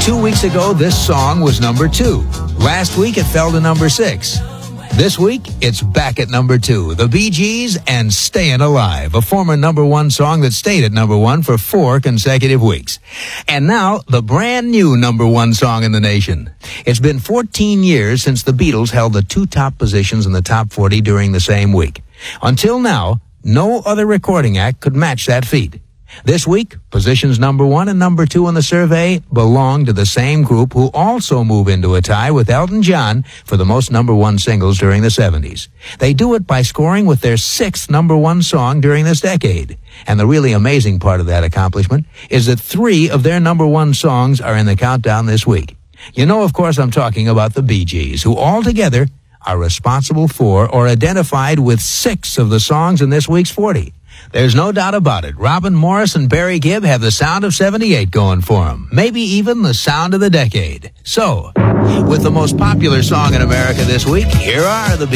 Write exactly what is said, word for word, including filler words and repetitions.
Two weeks ago, this song was number two. Last week, it fell to number six. This week, it's back at number two. The Bee Gees and Stayin' Alive, a former number one song that stayed at number one for four consecutive weeks. And now, the brand new number one song in the nation. It's been fourteen years since the Beatles held the two top positions in the top forty during the same week. Until now, no other recording act could match that feat. This week, positions number one and number two in the survey belong to the same group, who also move into a tie with Elton John for the most number one singles during the seventies. They do it by scoring with their sixth number one song during this decade. And the really amazing part of that accomplishment is that three of their number one songs are in the countdown this week. You know, of course, I'm talking about the Bee Gees, who altogether are responsible for or identified with six of the songs in this week's forty. There's no doubt about it. Robin Morris and Barry Gibb have the sound of seventy-eight going for them. Maybe even the sound of the decade. So, with the most popular song in America this week, here are the